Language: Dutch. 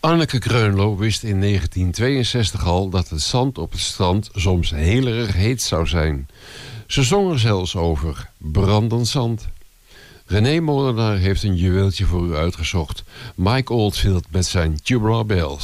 Anneke Kreunlo wist in 1962 al dat het zand op het strand soms heel erg heet zou zijn. Ze zong er zelfs over, brandend zand. René Molenaar heeft een juweeltje voor u uitgezocht. Mike Oldfield met zijn Tubular Bells.